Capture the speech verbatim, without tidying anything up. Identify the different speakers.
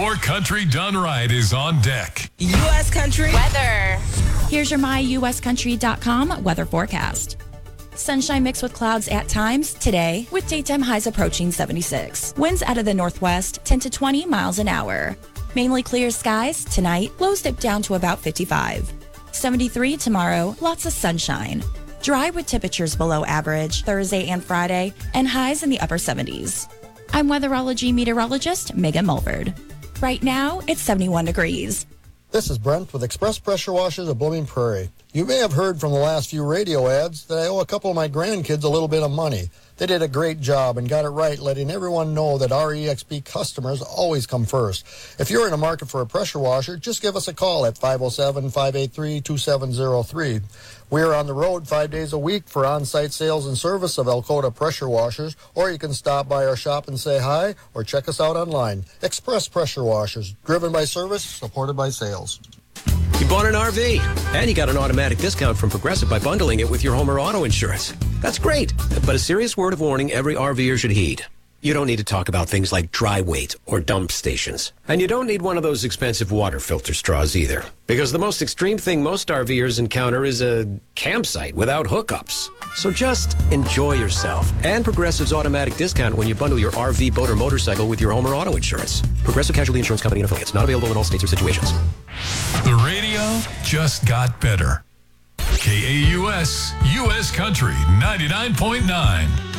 Speaker 1: Your country done right is on deck.
Speaker 2: U S Country
Speaker 3: weather.
Speaker 4: Here's your my U S country dot com weather forecast. Sunshine mixed with clouds at times today, with daytime highs approaching seventy-six. Winds out of the northwest, ten to twenty miles an hour. Mainly clear skies tonight, lows dip down to about fifty-five. seventy-three tomorrow, lots of sunshine. Dry with temperatures below average Thursday and Friday, and highs in the upper seventies. I'm weatherology meteorologist Megan Mulford. Right now, it's seventy-one degrees.
Speaker 5: This is Brent with Express Pressure Washers of Blooming Prairie. You may have heard from the last few radio ads that I owe a couple of my grandkids a little bit of money. They did a great job and got it right, letting everyone know that our E X P customers always come first. If you're in the market for a pressure washer, just give us a call at five oh seven, five eight three, two seven oh three. We're on the road five days a week for on-site sales and service of Alcoa pressure washers, or you can stop by our shop and say hi, or check us out online. Express Pressure Washers, driven by service, supported by sales.
Speaker 6: You bought an R V, and you got an automatic discount from Progressive by bundling it with your home or auto insurance. That's great, but a serious word of warning every RVer should heed. You don't need to talk about things like dry weight or dump stations. And you don't need one of those expensive water filter straws either. Because the most extreme thing most RVers encounter is a campsite without hookups. So just enjoy yourself and Progressive's automatic discount when you bundle your R V, boat, or motorcycle with your home or auto insurance. Progressive Casualty Insurance Company and affiliates. Not available in all states or situations.
Speaker 1: The radio just got better. K A U S, U S Country ninety-nine point nine.